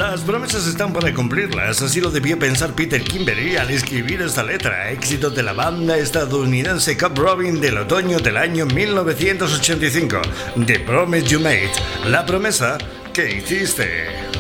Las promesas están para cumplirlas, así lo debió pensar Peter Kimberly al escribir esta letra, éxito de la banda estadounidense Cup Robin del otoño del año 1985, The Promise You Made, la promesa que hiciste.